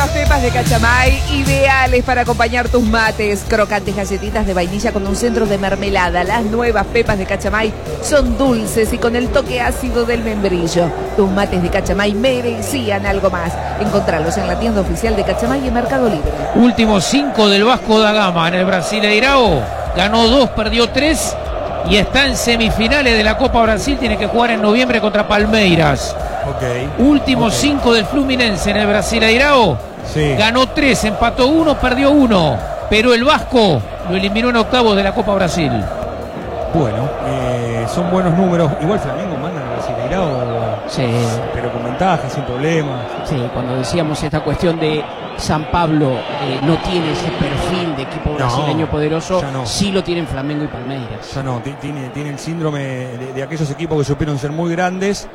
nuevas pepas de Cachamay, ideales para acompañar tus mates. Crocantes galletitas de vainilla con un centro de mermelada. Las nuevas pepas de Cachamay son dulces y con el toque ácido del membrillo. Tus mates de Cachamay merecían algo más. Encontralos en la tienda oficial de Cachamay y en Mercado Libre. Últimos 5 del Vasco da Gama en el Brasileirao. Ganó 2, perdió 3 y está en semifinales de la Copa Brasil. Tiene que jugar en noviembre contra Palmeiras. Últimos 5 del Fluminense en el Brasileirao. Sí. Ganó 3, empató 1, perdió 1. Pero el Vasco lo eliminó en octavos de la Copa Brasil. Bueno, son buenos números. Igual Flamengo manda en el Brasileirao, sí, pero con ventaja, sin problemas. Sí, cuando decíamos esta cuestión de San Pablo no tiene ese perfil de equipo brasileño poderoso, sí lo tienen Flamengo y Palmeiras. Ya no, tiene el síndrome de aquellos equipos que supieron ser muy grandes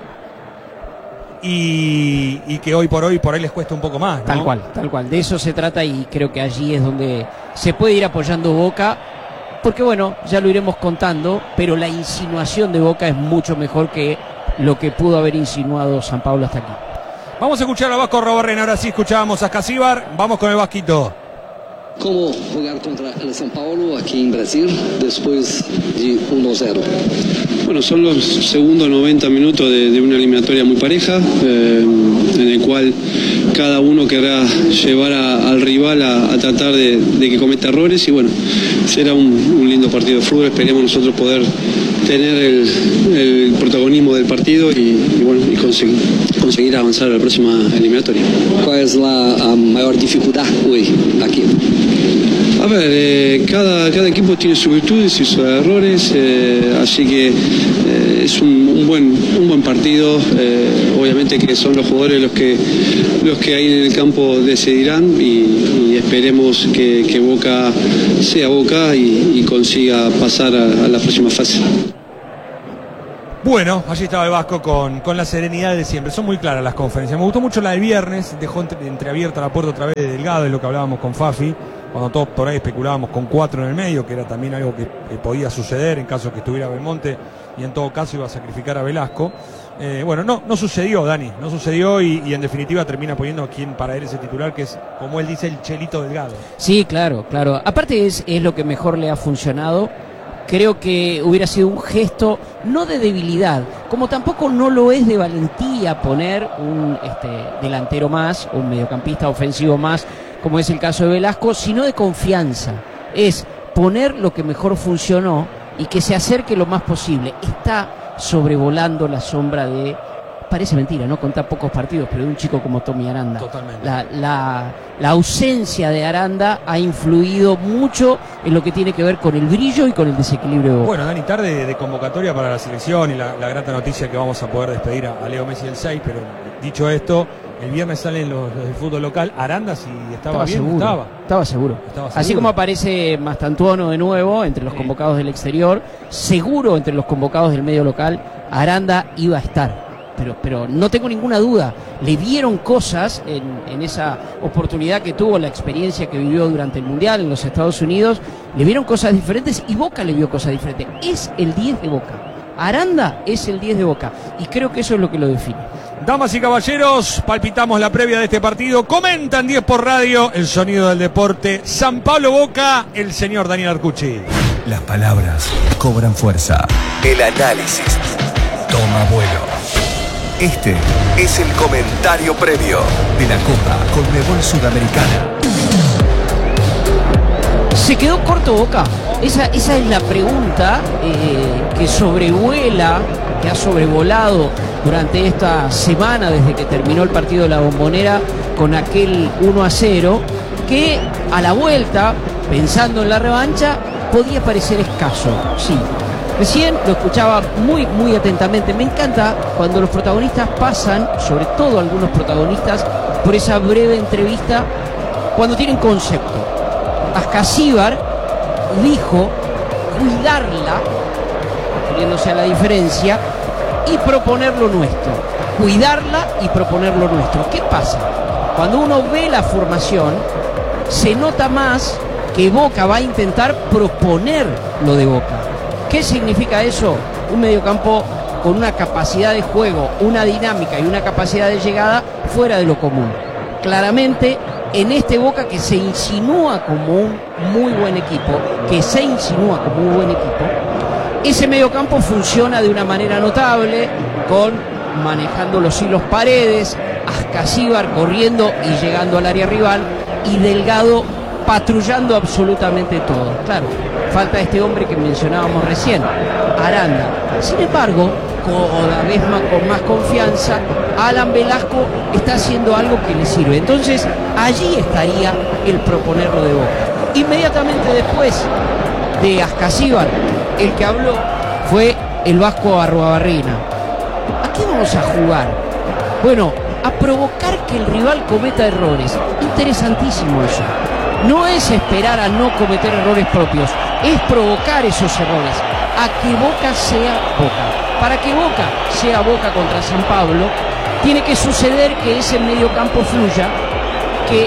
y que hoy por ahí les cuesta un poco más, ¿no? Tal cual, de eso se trata y creo que allí es donde se puede ir apoyando Boca, porque bueno, ya lo iremos contando, pero la insinuación de Boca es mucho mejor que lo que pudo haber insinuado San Pablo hasta aquí. Vamos a escuchar a Vasco Robarren, ahora sí escuchábamos a Ascasíbar, vamos con el Vasquito. ¿Cómo jugar contra el São Paulo aquí en Brasil después de 1-0? Bueno, son los segundos 90 minutos de una eliminatoria muy pareja, en el cual cada uno querrá llevar al rival a tratar de que cometa errores y bueno, será un lindo partido de fútbol. Esperemos nosotros poder tener el protagonismo del partido y bueno, y conseguir avanzar a la próxima eliminatoria. ¿Cuál es la mayor dificultad hoy aquí? A ver, cada equipo tiene sus virtudes y sus errores, así que es un buen partido. Obviamente que son los jugadores los que ahí en el campo decidirán y esperemos que Boca sea Boca y consiga pasar a la próxima fase. Bueno, allí estaba el Vasco con la serenidad de siempre. Son muy claras las conferencias. Me gustó mucho la del viernes, dejó entreabierta la puerta otra vez de Delgado, es lo que hablábamos con Fafi, cuando todos por ahí especulábamos con 4 en el medio, que era también algo que podía suceder en caso que estuviera Belmonte y en todo caso iba a sacrificar a Velasco. Bueno, no sucedió, Dani, no sucedió y en definitiva termina poniendo a quien para él ese titular, que es, como él dice, el Chelito Delgado. Sí, claro. Aparte es lo que mejor le ha funcionado. Creo que hubiera sido un gesto no de debilidad, como tampoco no lo es de valentía poner un delantero más, un mediocampista ofensivo más, como es el caso de Velasco, sino de confianza. Es poner lo que mejor funcionó y que se acerque lo más posible. Está sobrevolando la sombra de, parece mentira, ¿no? Con tan pocos partidos, pero de un chico como Tommy Aranda. Totalmente. La ausencia de Aranda ha influido mucho en lo que tiene que ver con el brillo y con el desequilibrio de Boca. Bueno, Dani, tarde de convocatoria para la selección y la grata noticia que vamos a poder despedir a Leo Messi el 6, pero dicho esto, el viernes salen los del fútbol local. Aranda, si estaba bien, seguro. Estaba seguro. Así como aparece Mastantuono de nuevo entre los convocados del exterior, seguro entre los convocados del medio local, Aranda iba a estar. Pero no tengo ninguna duda, le dieron cosas en esa oportunidad que tuvo, la experiencia que vivió durante el Mundial en los Estados Unidos, le vieron cosas diferentes y Boca le vio cosas diferentes. Es el 10 de Boca. Aranda es el 10 de Boca y creo que eso es lo que lo define. Damas y caballeros, palpitamos la previa de este partido. Comentan 10 por radio, el sonido del deporte. San Pablo Boca, el señor Daniel Arcucci. Las palabras cobran fuerza. El análisis toma vuelo. Este es el comentario previo de la Copa Conmebol Sudamericana. ¿Se quedó corto Boca? Esa es la pregunta que sobrevuela, que ha sobrevolado durante esta semana desde que terminó el partido de la Bombonera con aquel 1-0, que a la vuelta, pensando en la revancha, podía parecer escaso, sí. Recién lo escuchaba muy atentamente. Me encanta cuando los protagonistas pasan, sobre todo algunos protagonistas, por esa breve entrevista cuando tienen concepto. Ascasíbar dijo cuidarla, refiriéndose a la diferencia, y proponer lo nuestro. Cuidarla y proponer lo nuestro. ¿Qué pasa? Cuando uno ve la formación, se nota más que Boca va a intentar proponer lo de Boca. ¿Qué significa eso? Un mediocampo con una capacidad de juego, una dinámica y una capacidad de llegada fuera de lo común. Claramente en este Boca que se insinúa como un muy buen equipo, ese mediocampo funciona de una manera notable, manejando los hilos Paredes, Ascasíbar corriendo y llegando al área rival, y Delgado patrullando absolutamente todo. Claro, falta este hombre que mencionábamos recién, Aranda. Sin embargo, cada vez con más confianza, Alan Velasco está haciendo algo que le sirve. Entonces, allí estaría el proponerlo de Boca. Inmediatamente después de Ascasíbar, el que habló fue el Vasco Arruabarrena. ¿A qué vamos a jugar? Bueno, a provocar que el rival cometa errores. Interesantísimo eso. No es esperar a no cometer errores propios, es provocar esos errores, a que Boca sea Boca. Para que Boca sea Boca contra San Pablo, tiene que suceder que ese mediocampo fluya, que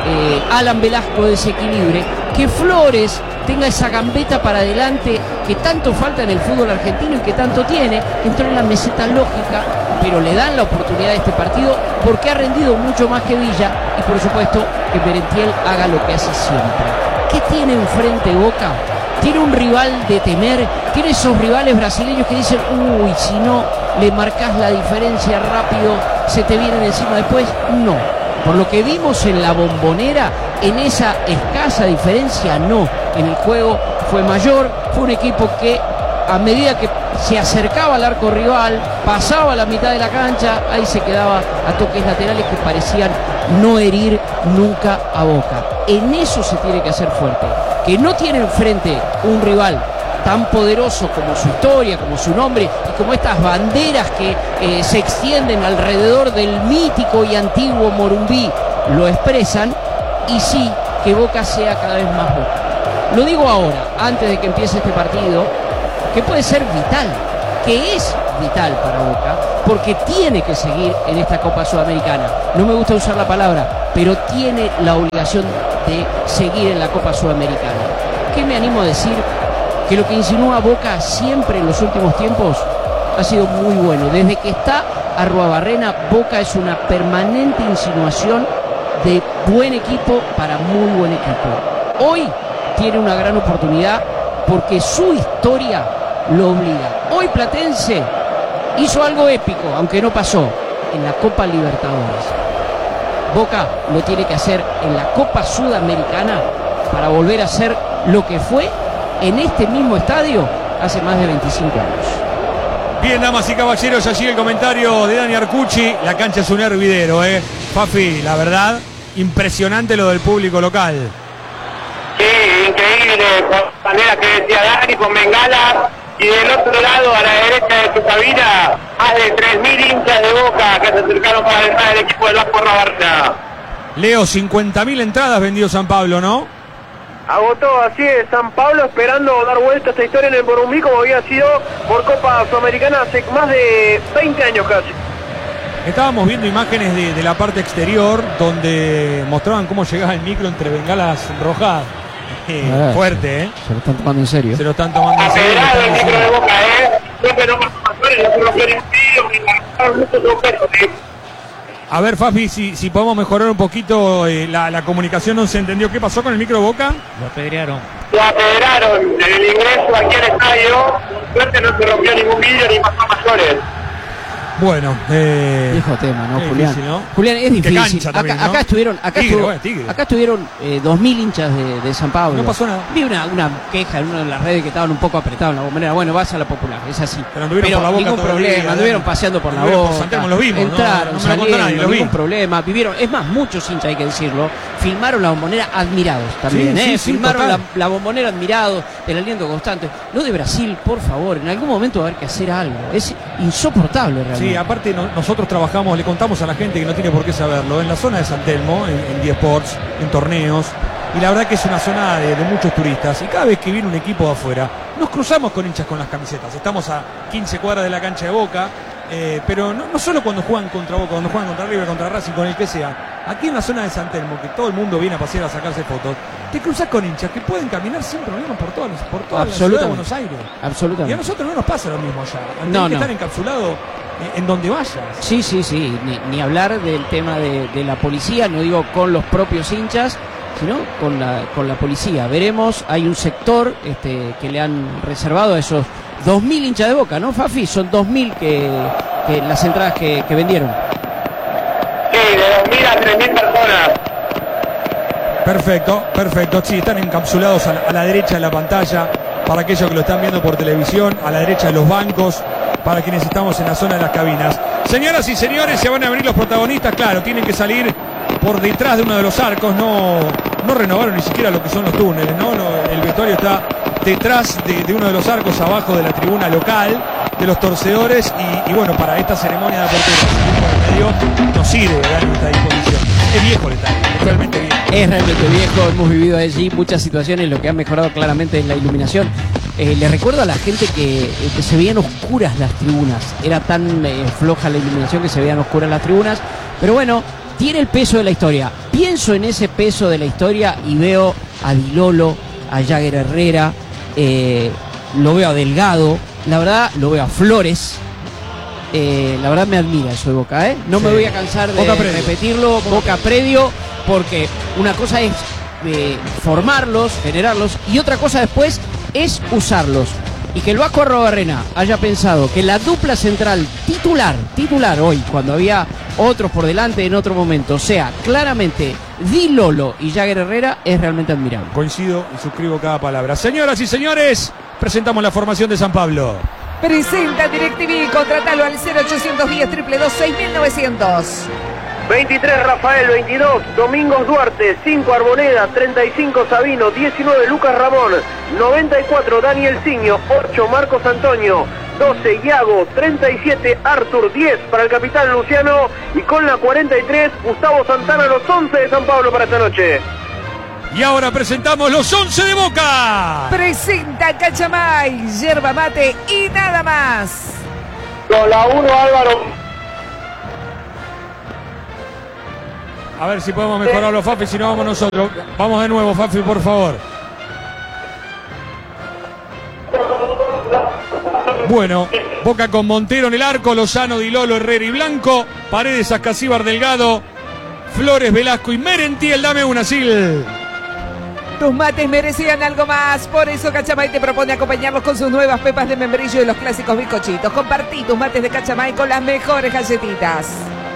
Alan Velasco desequilibre, que Flores tenga esa gambeta para adelante que tanto falta en el fútbol argentino y que tanto tiene. Entró en la meseta lógica, pero le dan la oportunidad de este partido porque ha rendido mucho más que Villa, y por supuesto que Merentiel haga lo que hace siempre. ¿Qué tiene enfrente Boca? Tiene un rival de temer, tiene esos rivales brasileños que dicen, uy, si no le marcas la diferencia rápido, se te vienen encima después. No, por lo que vimos en la Bombonera, en esa escasa diferencia, no. En el juego fue mayor, fue un equipo que a medida que se acercaba al arco rival, pasaba la mitad de la cancha, ahí se quedaba a toques laterales que parecían no herir nunca a Boca. En eso se tiene que hacer fuerte, que no tiene enfrente un rival tan poderoso como su historia, como su nombre y como estas banderas que se extienden alrededor del mítico y antiguo Morumbí lo expresan, y sí, que Boca sea cada vez más Boca. Lo digo ahora, antes de que empiece este partido, que puede ser vital, que es vital para Boca, porque tiene que seguir en esta Copa Sudamericana. No me gusta usar la palabra, pero tiene la obligación de seguir en la Copa Sudamericana. ¿Qué me animo a decir? Que lo que insinúa Boca siempre en los últimos tiempos ha sido muy bueno. Desde que está Arruabarrena, Boca es una permanente insinuación de buen equipo para muy buen equipo. Hoy tiene una gran oportunidad porque su historia lo obliga. Hoy Platense hizo algo épico, aunque no pasó, en la Copa Libertadores. Boca lo tiene que hacer en la Copa Sudamericana para volver a ser lo que fue en este mismo estadio hace más de 25 años. Bien, damas y caballeros, allí el comentario de Dani Arcucci. La cancha es un hervidero, Fafi, la verdad, impresionante lo del público local. Sí, increíble, por la manera que decía Dani, con bengala, y del otro lado, a la derecha de su cabina, más de 3.000 hinchas de Boca que se acercaron para alentar el equipo del Vasco Arruabarrena. Leo, 50.000 entradas vendió San Pablo, ¿no? Agotó, así es, San Pablo esperando dar vuelta a esta historia en el Morumbí como había sido por Copa Sudamericana hace más de 20 años casi. Estábamos viendo imágenes de la parte exterior donde mostraban cómo llegaba el micro entre bengalas rojas. Fuerte, Se lo están tomando en serio. Se lo están tomando en serio. Apedrado el micro de Boca, Siempre no se rompió ni A ver, Fafi, si podemos mejorar un poquito la comunicación, no se entendió. ¿Qué pasó con el micro de Boca? Lo apedrearon. Lo apedrearon en el ingreso aquí al estadio. Suerte no se rompió ningún vidrio ni pasó mayores. Bueno, viejo tema, ¿no, Julián? Difícil, ¿no? Julián, es difícil. También, ¿no? Acá estuvieron, acá estuvieron 2.000 hinchas de San Pablo. No pasó nada. Vi una queja en una de las redes que estaban un poco apretados en la Bombonera. Bueno, vas a la Popular, es así. Pero anduvieron por la Boca ningún problema, anduvieron paseando por la Boca. Por Santelmo los vimos, entraron, no me lo contó nadie, ningún problema. Vivieron, es más, muchos hinchas, hay que decirlo, filmaron la Bombonera admirados también, sí, filmaron la Bombonera admirados, del aliento constante. Lo de Brasil, por favor, en algún momento va a haber que hacer algo. Es insoportable realmente. Sí, aparte nosotros trabajamos, le contamos a la gente que no tiene por qué saberlo, en la zona de San Telmo, en eSports, en torneos, y la verdad que es una zona de muchos turistas, y cada vez que viene un equipo de afuera, nos cruzamos con hinchas con las camisetas. Estamos a 15 cuadras de la cancha de Boca, pero no solo cuando juegan contra Boca, cuando juegan contra River, contra Racing, con el que sea. Aquí en la zona de San Telmo, que todo el mundo viene a pasear a sacarse fotos, te cruzas con hinchas que pueden caminar sin problema por toda la ciudad de Buenos Aires. Absolutamente. Y a nosotros no nos pasa lo mismo allá. Antes que estar encapsulado en donde vayas. Sí, ni hablar del tema de la policía, no digo con los propios hinchas, sino con la policía. Veremos, hay un sector que le han reservado a esos 2.000 hinchas de Boca, ¿no, Fafi? Son 2.000 que las entradas que vendieron. Sí, de 2.000 a 3.000 personas. Perfecto. Sí, están encapsulados a la derecha de la pantalla, para aquellos que lo están viendo por televisión, a la derecha de los bancos, para quienes estamos en la zona de las cabinas. Señoras y señores, se van a abrir los protagonistas, claro, tienen que salir por detrás de uno de los arcos, no renovaron ni siquiera lo que son los túneles, ¿no? El vestuario está detrás de uno de los arcos, abajo de la tribuna local, de los torcedores, y bueno, para esta ceremonia de apertura, no sirve esta disposición. Es viejo el estadio, es realmente viejo. Es realmente viejo, hemos vivido allí muchas situaciones, lo que ha mejorado claramente es la iluminación. Le recuerdo a la gente que se veían oscuras las tribunas, era tan floja la iluminación que se veían oscuras las tribunas, pero bueno, tiene el peso de la historia. Pienso en ese peso de la historia y veo a Di Lolo, a Jagger Herrera, lo veo a Delgado, la verdad lo veo a Flores. La verdad me admira eso de Boca, no me voy a cansar de repetirlo, Boca Predio, porque una cosa es formarlos, generarlos, y otra cosa después es usarlos. Y que el Vasco Arrobarrena haya pensado que la dupla central titular hoy, cuando había otros por delante en otro momento, sea claramente Di Lolo y Jagger Herrera, es realmente admirable. Coincido y suscribo cada palabra. Señoras y señores, presentamos la formación de San Pablo. Presenta DirecTV, contratalo al 0810 222 6900. 23 Rafael, 22 Domingos Duarte, 5 Arboneda, 35 Sabino, 19 Lucas Ramón, 94 Daniel Ciño, 8 Marcos Antonio, 12 Iago, 37 Artur, 10 para el capitán Luciano, y con la 43 Gustavo Santana, los 11 de San Pablo para esta noche. Y ahora presentamos los 11 de Boca. Presenta Cachamay, yerba mate y nada más. Con la 1 Álvaro. A ver si podemos mejorarlo, Fafi, si no vamos nosotros. Vamos de nuevo, Fafi, por favor. Bueno, Boca con Montero en el arco, Lozano, Di Lolo, Herrera y Blanco, Paredes, Ascasíbar, Delgado, Flores, Velasco y Merentiel. Dame una, Sil. Tus mates merecían algo más, por eso Cachamay te propone acompañarlos con sus nuevas pepas de membrillo y los clásicos bizcochitos. Compartí tus mates de Cachamay con las mejores galletitas.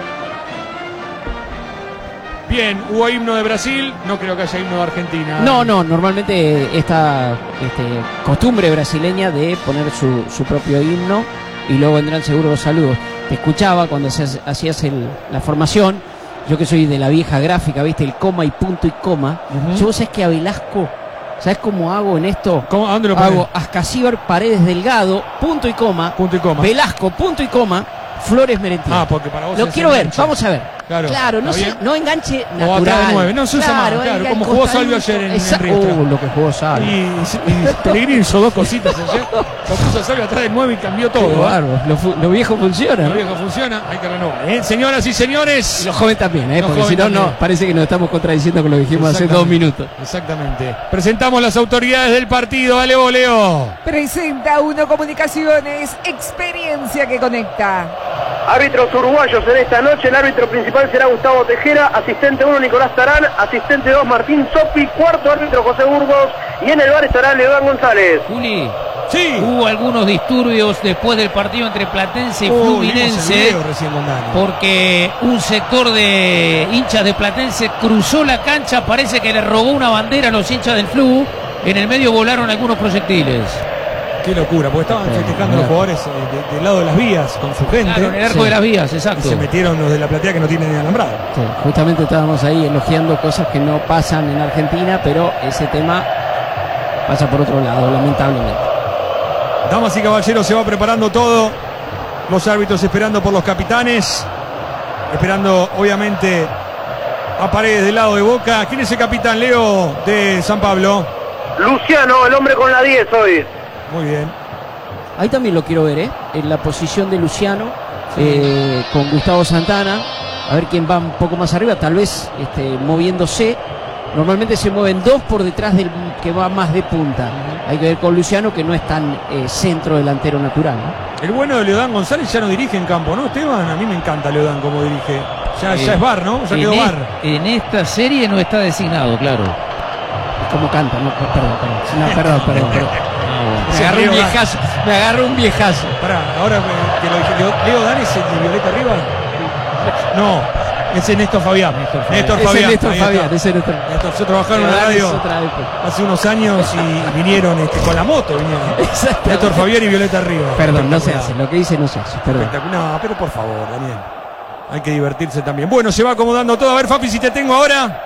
Bien, hubo himno de Brasil, no creo que haya himno de Argentina. No, normalmente esta costumbre brasileña de poner su propio himno y luego vendrán seguro los saludos. Te escuchaba cuando hacías la formación, yo que soy de la vieja gráfica, viste, el coma y punto y coma. Yo vos sabés que a Velasco, ¿sabés cómo hago en esto? ¿A dónde lo pones? Hago Ascasíbar, Paredes, Delgado, punto y coma, Velasco, punto y coma, Flores, Merentiel. Porque para vos lo quiero ver, vamos a ver. Claro, no enganche natural. O acá de 9, no se usa más, claro, como jugó Salvio ayer en Riestra. Lo que jugó Salvio. Y Pellegrini hizo dos cositas ayer. Lo puso Salvio atrás de 9 y cambió todo. Lo viejo funciona. Lo viejo funciona, hay que renovar. Señoras y señores. Y los jóvenes también, porque si no, parece que nos estamos contradiciendo con lo que dijimos hace 2 minutos. Exactamente. Presentamos las autoridades del partido. Dale, voleo. Presenta Uno Comunicaciones, experiencia que conecta. Árbitros uruguayos en esta noche. El árbitro principal será Gustavo Tejera, asistente 1 Nicolás Tarán, asistente 2 Martín Sopi, cuarto árbitro José Burgos, y en el bar estará Leodán González. Juli, sí. Hubo algunos disturbios después del partido entre Platense y Fluminense, porque un sector de hinchas de Platense cruzó la cancha, parece que le robó una bandera a los hinchas del Flu, en el medio volaron algunos proyectiles. Qué locura, porque estaban festejando los jugadores del lado de las vías con su gente. Claro, en el arco de las vías, exacto. Y se metieron los de la platea que no tienen ni alambrado. Sí, justamente estábamos ahí elogiando cosas que no pasan en Argentina, pero ese tema pasa por otro lado, lamentablemente. Damas y caballeros, se va preparando todo. Los árbitros esperando por los capitanes. Esperando, obviamente, a Paredes del lado de Boca. ¿Quién es el capitán, Leo, de San Pablo? Luciano, el hombre con la 10 hoy. Muy bien. Ahí también lo quiero ver, en la posición de Luciano, con Gustavo Santana. A ver quién va un poco más arriba, tal vez moviéndose Normalmente se mueven 2 por detrás del que va más de punta. Hay que ver con Luciano, que no es tan centro delantero natural, ¿no? El bueno de Leodán González ya no dirige en campo, ¿no, Esteban? A mí me encanta Leodán como dirige. Ya es VAR, ¿no? Ya quedó VAR. En esta serie no está designado, claro. Como canta, no, perdón. Me agarro un viejazo. Pará, ahora que lo dije, ¿Leodán es el de Violeta arriba? No, ese es Néstor Fabián. Néstor Fabián. Se trabajaron en la radio hace unos años y vinieron con la moto. Néstor Fabián y Violeta arriba. Perdón, no se hace, lo que dice no se hace. No, pero por favor, Daniel. Hay que divertirse también. Bueno, se va acomodando todo. A ver, Fafi, si te tengo ahora.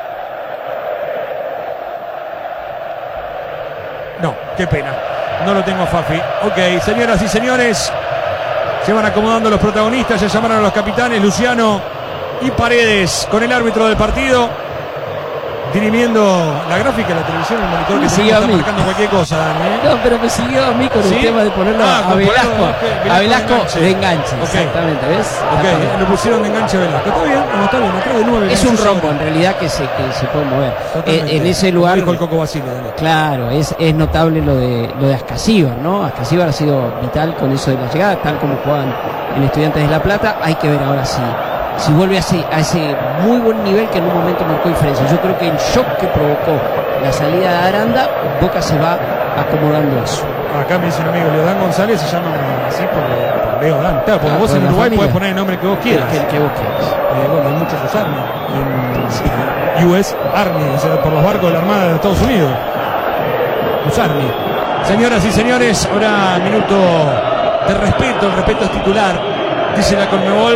No, qué pena. No lo tengo, Fafi. Ok, señoras y señores. Se van acomodando los protagonistas. Ya llamaron a los capitanes Luciano y Paredes con el árbitro del partido. Dirimiendo la gráfica, la televisión, el monitor que se está marcando cualquier cosa, Dani, ¿eh? No, pero me siguió a mí con el tema de ponerlo a Velasco de enganche. Okay. Exactamente, ¿ves? Ok, lo pusieron de enganche a Velasco. Está bien, atrás de 9. Es un rombo en realidad que se puede mover. En ese lugar. Dijo el Coco Basile, claro, es notable lo de Ascasíbar, ¿no? Ascasíbar ha sido vital con eso de la llegada, tal como juegan en Estudiantes de La Plata. Hay que ver ahora si vuelve a ese muy buen nivel que en un momento marcó diferencia. Yo creo que el shock que provocó la salida de Aranda, Boca se va acomodando eso. Acá me dice un amigo, Leodán González se llama así por Leodán. Claro, porque vos en Uruguay podés poner el nombre que vos quieras. Que vos quieras. Bueno, hay muchos Army. US Army, o sea, por los barcos de la Armada de Estados Unidos. Los Army. Señoras y señores, ahora minuto de respeto. El respeto es titular, dice la Conmebol.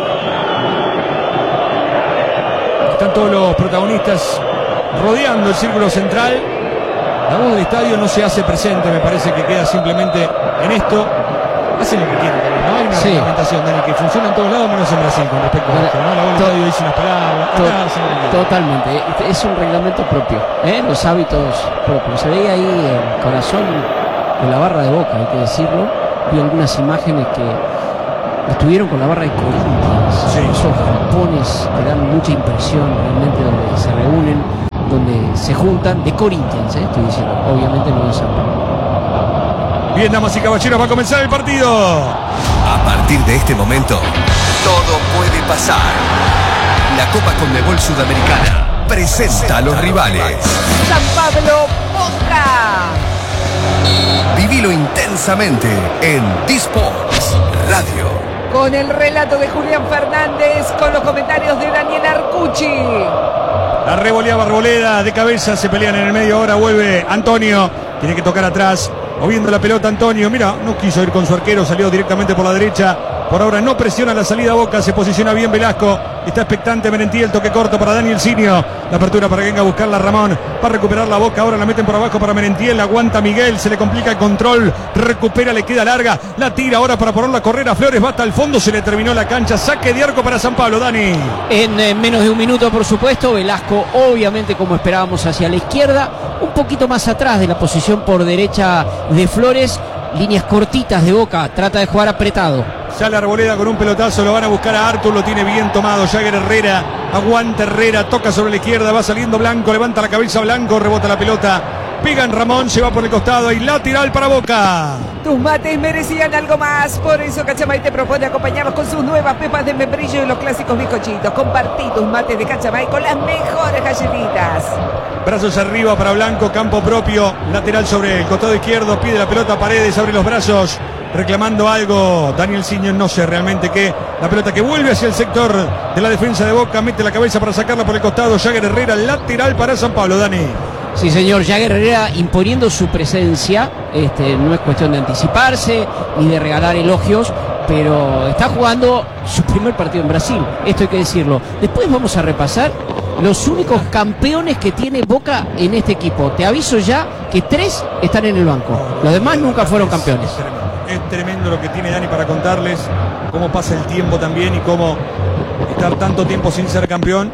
Están todos los protagonistas rodeando el círculo central. La voz del estadio no se hace presente, me parece que queda simplemente en esto. Hacen lo que quieren, ¿no? Hay una reglamentación, Dani, que funciona en todos lados menos en Brasil con respecto a esto, ¿no? La voz del estadio dice unas palabras. Totalmente, es un reglamento propio, los hábitos propios. Se veía ahí el corazón de la barra de Boca, hay que decirlo. Vi algunas imágenes que estuvieron con la barra de Corinthians, esos galpones que dan mucha impresión realmente, donde se reúnen, donde se juntan, de Corinthians, estoy diciendo, obviamente no de San Pablo. Bien, damas y caballeros, va a comenzar el partido. A partir de este momento, todo puede pasar. La Copa Conmebol Sudamericana presenta a los rivales. San Pablo, Boca. Vivilo intensamente en D-Sports Radio. Con el relato de Julián Fernández, con los comentarios de Daniel Arcucci. La revoleaba Arboleda de cabeza, se pelean en el medio, ahora vuelve Antonio, tiene que tocar atrás, moviendo la pelota Antonio, mira, no quiso ir con su arquero, salió directamente por la derecha, por ahora no presiona la salida Boca, se posiciona bien Velasco, está expectante Merentiel, toque corto para Daniel Sinio, la apertura para que venga a buscarla Ramón, para recuperar la Boca, ahora la meten por abajo para Merentiel, aguanta Miguel, se le complica el control, recupera, le queda larga, la tira ahora para ponerla a correr a Flores, va hasta el fondo, se le terminó la cancha, saque de arco para San Pablo, Dani. En menos de un minuto, por supuesto, Velasco obviamente como esperábamos hacia la izquierda, un poquito más atrás de la posición por derecha de Flores, líneas cortitas de Boca, trata de jugar apretado. Sale Arboleda con un pelotazo, lo van a buscar a Artur, lo tiene bien tomado, Jagger Herrera, aguanta Herrera, toca sobre la izquierda, va saliendo Blanco, levanta la cabeza Blanco, rebota la pelota, pega en Ramón, se va por el costado y lateral para Boca. Tus mates merecían algo más, por eso Cachamay te propone acompañarlos con sus nuevas pepas de membrillo y los clásicos bizcochitos. Compartí tus mates de Cachamay con las mejores galletitas. Brazos arriba para Blanco, campo propio, lateral sobre el costado izquierdo, pide la pelota a Paredes, abre los brazos, reclamando algo, Daniel Sinio, no sé realmente qué, la pelota que vuelve hacia el sector de la defensa de Boca, mete la cabeza para sacarla por el costado, Jagger Herrera, lateral para San Pablo, Dani. Sí, señor, Jagger Herrera imponiendo su presencia, no es cuestión de anticiparse ni de regalar elogios, pero está jugando su primer partido en Brasil, esto hay que decirlo. Después vamos a repasar los únicos campeones que tiene Boca en este equipo. Te aviso ya que 3 están en el banco, los demás nunca fueron campeones. Es tremendo lo que tiene Dani para contarles, cómo pasa el tiempo también y cómo estar tanto tiempo sin ser campeón.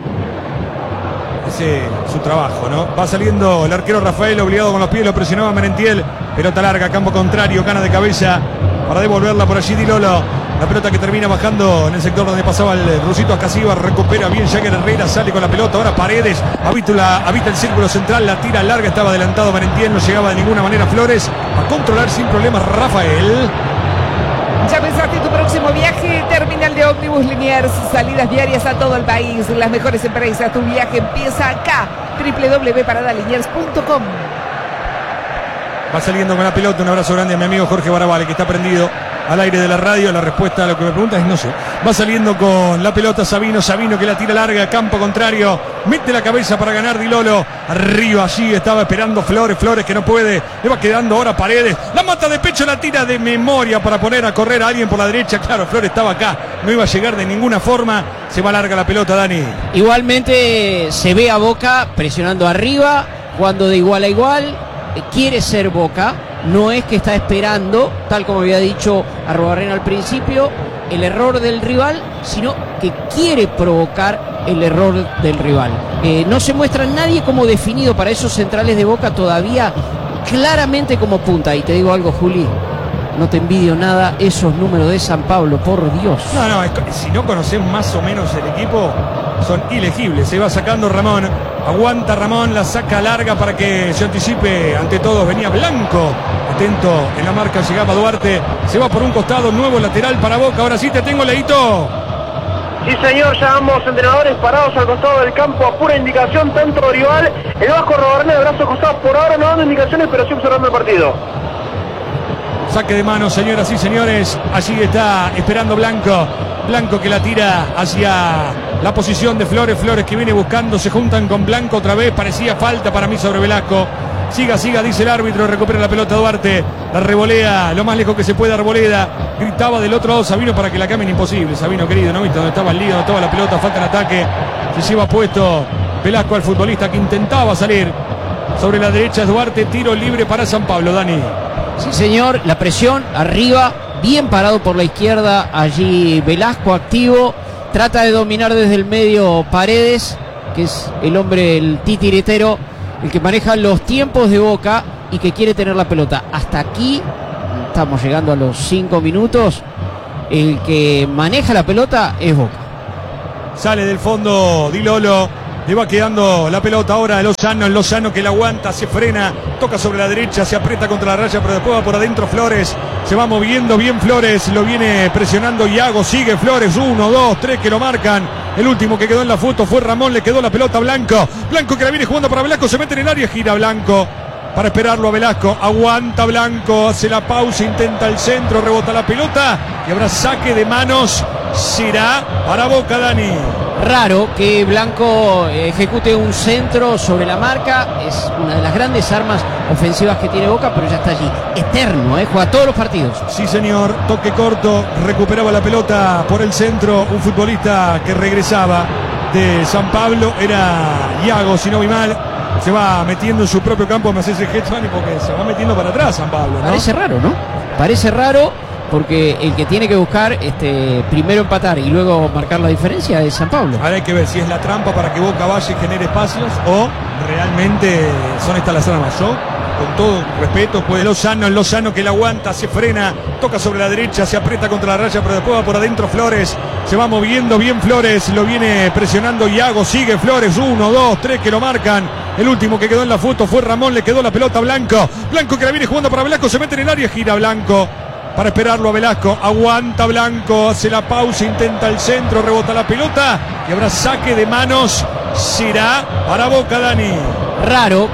Ese es su trabajo, ¿no? Va saliendo el arquero Rafael, obligado con los pies, lo presionaba Merentiel, pelota larga, campo contrario, gana de cabeza para devolverla por allí Di Lolo. La pelota que termina bajando en el sector donde pasaba el rusito Ascasiba. Recupera bien Jagger Herrera, sale con la pelota. Ahora Paredes habita el círculo central, la tira larga, estaba adelantado Merentiel, no llegaba de ninguna manera Flores. A controlar sin problemas Rafael. ¿Ya pensaste tu próximo viaje? Terminal de ómnibus Liniers, salidas diarias a todo el país, las mejores empresas. Tu viaje empieza acá, www.paradaliniers.com. Va saliendo con la pelota, un abrazo grande a mi amigo Jorge Barabale, que está prendido al aire de la radio. La respuesta a lo que me pregunta es no sé. Va saliendo con la pelota Sabino que la tira larga, campo contrario, mete la cabeza para ganar Di Lolo. Arriba allí estaba esperando Flores que no puede, le va quedando ahora Paredes, la mata de pecho, la tira de memoria para poner a correr a alguien por la derecha. Claro, Flores estaba acá, no iba a llegar de ninguna forma. Se va larga la pelota, Dani. Igualmente se ve a Boca presionando arriba, jugando de igual a igual. Quiere ser Boca, no es que está esperando, tal como había dicho Arruabarrena al principio, el error del rival, sino que quiere provocar el error del rival. No se muestra nadie como definido para esos centrales de Boca todavía claramente como punta. Y te digo algo, Juli, no te envidio nada esos números de San Pablo, por Dios. No, si no conoces más o menos el equipo, son ilegibles. Se va sacando Ramón, aguanta Ramón, la saca larga para que se anticipe. Ante todos venía Blanco, atento en la marca, llegaba Duarte, se va por un costado, nuevo lateral para Boca. Ahora sí te tengo, Leito. Sí, señor, ya ambos entrenadores parados al costado del campo a pura indicación, tanto rival, el Vasco Arruabarrena de brazos cruzados, por ahora no dando indicaciones, pero sí observando el partido. Saque de mano, señoras y señores. Allí está esperando Blanco que la tira hacia la posición de Flores que viene buscando, se juntan con Blanco otra vez, parecía falta para mí sobre Velasco. Siga, dice el árbitro, recupera la pelota Duarte, la revolea lo más lejos que se puede Arboleda, gritaba del otro lado Sabino para que la cambien. Imposible, Sabino querido, ¿no viste dónde estaba el lío, dónde estaba la pelota? Falta en ataque, se lleva puesto Velasco al futbolista que intentaba salir. Sobre la derecha es Duarte, tiro libre para San Pablo, Dani. Sí, señor, la presión arriba, bien parado por la izquierda, allí Velasco activo, trata de dominar desde el medio Paredes, que es el hombre, el titiritero, el que maneja los tiempos de Boca y que quiere tener la pelota. Hasta aquí, estamos llegando a los 5 minutos, el que maneja la pelota es Boca. Sale del fondo Di Lolo. Le va quedando la pelota ahora a Lozano que la aguanta, se frena, toca sobre la derecha, se aprieta contra la raya, pero después va por adentro Flores, se va moviendo bien Flores, lo viene presionando Iago, sigue Flores, 1, 2, 3 que lo marcan. El último que quedó en la foto fue Ramón, le quedó la pelota a Blanco que la viene jugando para Velasco, se mete en el área, gira Blanco para esperarlo a Velasco, aguanta Blanco, hace la pausa, intenta el centro, rebota la pelota y habrá saque de manos, será para Boca, Dani. Raro que Blanco ejecute un centro sobre la marca, es una de las grandes armas ofensivas que tiene Boca, pero ya está allí, eterno, juega todos los partidos. Sí, señor, toque corto, recuperaba la pelota por el centro, un futbolista que regresaba de San Pablo, era Iago, si no vi mal, se va metiendo en su propio campo, me hace ese gesto, porque se va metiendo para atrás San Pablo, ¿no? Parece raro, ¿no? Parece raro, porque el que tiene que buscar primero empatar y luego marcar la diferencia es San Pablo. Ahora hay que ver si es la trampa para que Boca vaya y genere espacios o realmente son estas las armas. Yo, con todo respeto, pues Lozano que la aguanta, se frena, toca sobre la derecha, se aprieta contra la raya, pero después va por adentro Flores, se va moviendo bien Flores, lo viene presionando Iago, sigue Flores, 1, 2, 3 que lo marcan. El último que quedó en la foto fue Ramón, le quedó la pelota a Blanco que la viene jugando para Velasco, se mete en el área, gira Blanco para esperarlo a Velasco, aguanta Blanco, hace la pausa, intenta el centro, rebota la pelota y habrá saque de manos, será para Boca, Dani. Raro